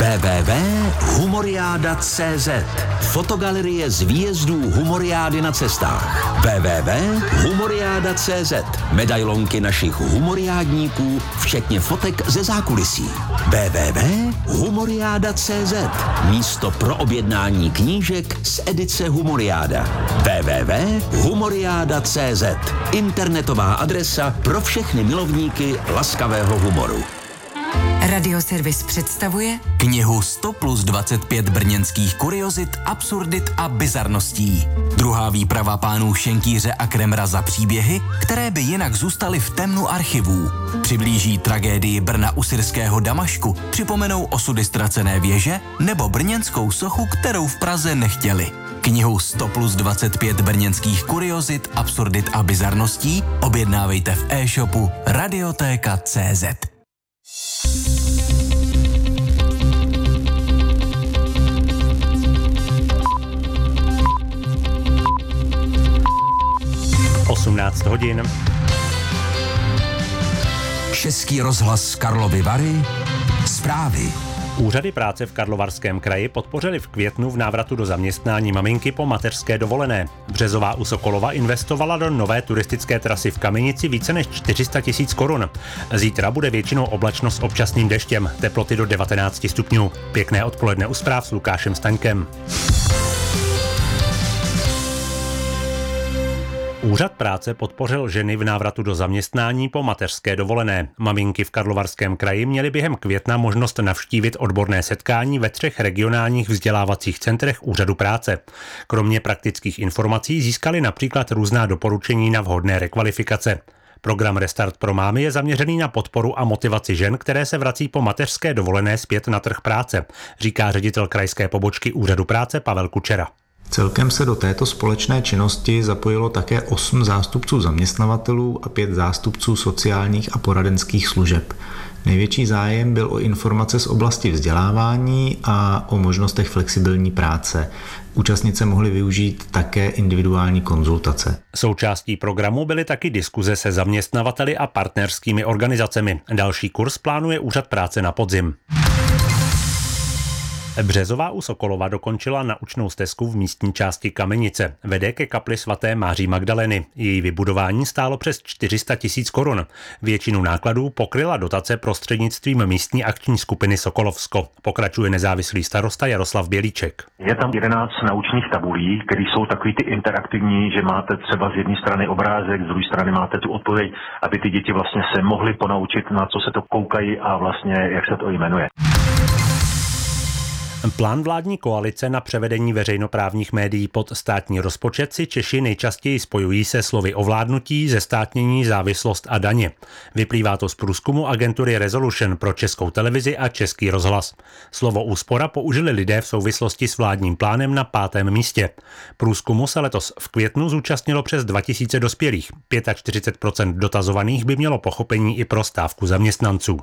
www.humoriada.cz Fotogalerie z výjezdů Humoriády na cestách. www.humoriada.cz Medailonky našich humoriádníků, včetně fotek ze zákulisí. www.humoriada.cz Místo pro objednání knížek z edice Humoriáda. www.humoriada.cz Internetová adresa pro všechny milovníky laskavého humoru. Radioservis představuje knihu 100+25 brněnských kuriozit, absurdit a bizarností. Druhá výprava pánů Šenkýře a Kremra za příběhy, které by jinak zůstaly v temnu archivů. Přiblíží tragédii Brna u syrského Damašku, připomenou osudy ztracené věže nebo brněnskou sochu, kterou v Praze nechtěli. Knihu 100+25 brněnských kuriozit, absurdit a bizarností objednávejte v e-shopu Radioteka.cz. (18 hodin). Český rozhlas Karlovy Vary. Zprávy. Úřady práce v Karlovarském kraji podpořili v květnu v návratu do zaměstnání maminky po mateřské dovolené. Březová u Sokolova investovala do nové turistické trasy v Kamenici více než 400 000 korun. Zítra bude většinou oblačno s občasným deštěm, teploty do 19 stupňů. Pěkné odpoledne u zpráv s Lukášem Staňkem. Úřad práce podpořil ženy v návratu do zaměstnání po mateřské dovolené. Maminky v Karlovarském kraji měly během května možnost navštívit odborné setkání ve 3 regionálních vzdělávacích centrech Úřadu práce. Kromě praktických informací získali například různá doporučení na vhodné rekvalifikace. Program Restart pro mámy je zaměřený na podporu a motivaci žen, které se vrací po mateřské dovolené zpět na trh práce, říká ředitel krajské pobočky Úřadu práce Pavel Kučera. Celkem se do této společné činnosti zapojilo také 8 zástupců zaměstnavatelů a 5 zástupců sociálních a poradenských služeb. Největší zájem byl o informace z oblasti vzdělávání a o možnostech flexibilní práce. Účastnice mohly využít také individuální konzultace. Součástí programu byly taky diskuze se zaměstnavateli a partnerskými organizacemi. Další kurz plánuje Úřad práce na podzim. Březová u Sokolova dokončila naučnou stezku v místní části Kamenice. Vede ke kapli svaté Máří Magdaleny. Její vybudování stálo přes 400 000 korun. Většinu nákladů pokryla dotace prostřednictvím místní akční skupiny Sokolovsko. Pokračuje nezávislý starosta Jaroslav Bělíček. Je tam 11 naučných tabulí, které jsou takový ty interaktivní, že máte třeba z jedné strany obrázek, z druhé strany máte tu odpověď, aby ty děti vlastně se mohly ponaučit, na co se to koukají a vlastně jak se to jmenuje. Plán vládní koalice na převedení veřejnoprávních médií pod státní rozpočet si Češi nejčastěji spojují se slovy ovládnutí, zestátnění, závislost a daně. Vyplývá to z průzkumu agentury Resolution pro Českou televizi a Český rozhlas. Slovo úspora použili lidé v souvislosti s vládním plánem na 5. místě. Průzkumu se letos v květnu zúčastnilo přes 2000 dospělých. 45% dotazovaných by mělo pochopení i pro stávku zaměstnanců.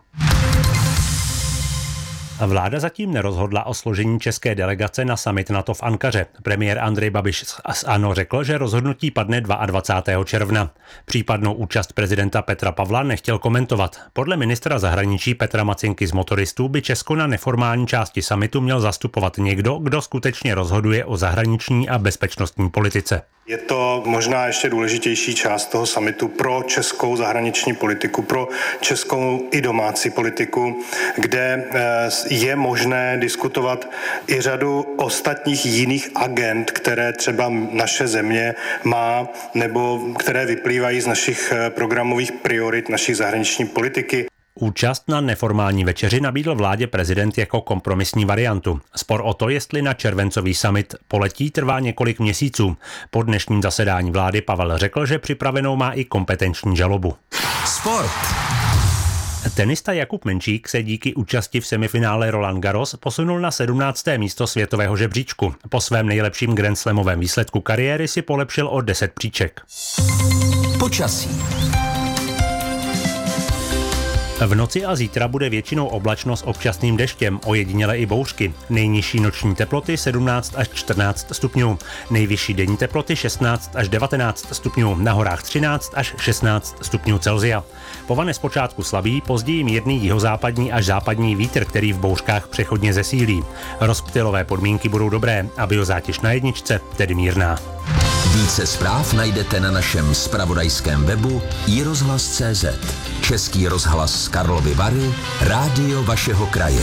Vláda zatím nerozhodla o složení české delegace na summit NATO v Ankaře. Premiér Andrej Babiš z ANO řekl, že rozhodnutí padne 22. června. Případnou účast prezidenta Petra Pavla nechtěl komentovat. Podle ministra zahraničí Petra Macinky z Motoristů by Česko na neformální části summitu měl zastupovat někdo, kdo skutečně rozhoduje o zahraniční a bezpečnostní politice. Je to možná ještě důležitější část toho summitu pro českou zahraniční politiku, pro českou i domácí politiku, kde je možné diskutovat i řadu ostatních jiných agend, které třeba naše země má, nebo které vyplývají z našich programových priorit naší zahraniční politiky. Účast na neformální večeři nabídl vládě prezident jako kompromisní variantu. Spor o to, jestli na červencový summit poletí, trvá několik měsíců. Po dnešním zasedání vlády Pavel řekl, že připravenou má i kompetenční žalobu. Sport. Tenista Jakub Menčík se díky účasti v semifinále Roland Garros posunul na 17. místo světového žebříčku. Po svém nejlepším grandslamovém výsledku kariéry si polepšil o 10 příček. Počasí. V noci a zítra bude většinou oblačno s občasným deštěm, ojediněle i bouřky. Nejnižší noční teploty 17 až 14 stupňů. Nejvyšší denní teploty 16 až 19 stupňů. Na horách 13 až 16 stupňů Celsia. Povane zpočátku slabý, později mírný jihozápadní až západní vítr, který v bouřkách přechodně zesílí. Rozptylové podmínky budou dobré a biozátěž na jedničce, tedy mírná. Více zpráv najdete na našem zpravodajském webu iRozhlas.cz. Český rozhlas Karlovy Vary, rádio vašeho kraje.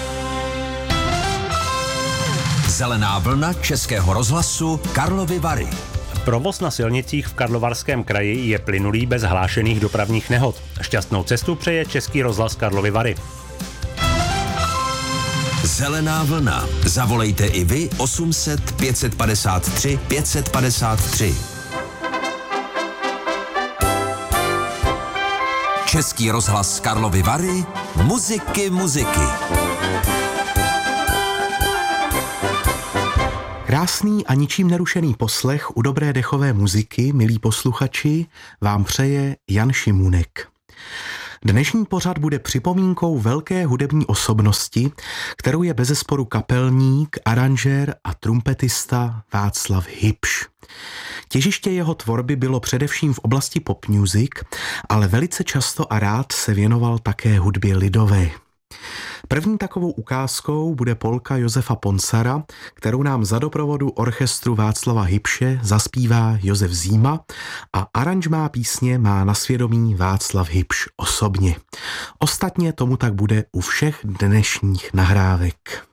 Zelená vlna Českého rozhlasu Karlovy Vary. Provoz na silnicích v Karlovarském kraji je plynulý bez hlášených dopravních nehod. Šťastnou cestu přeje Český rozhlas Karlovy Vary. Zelená vlna. Zavolejte i vy 800 553 553. Český rozhlas Karlovy Vary. Muziky. Krásný a ničím nerušený poslech u dobré dechové muziky, milí posluchači, vám přeje Jan Šimůnek. Dnešní pořad bude připomínkou velké hudební osobnosti, kterou je bezesporu kapelník, aranžér a trumpetista Václav Hybš. Těžiště jeho tvorby bylo především v oblasti pop music, ale velice často a rád se věnoval také hudbě lidové. První takovou ukázkou bude polka Josefa Ponsara, kterou nám za doprovodu orchestru Václava Hybše zaspívá Josef Zíma a aranžmá písně má na svědomí Václav Hybš osobně. Ostatně tomu tak bude u všech dnešních nahrávek.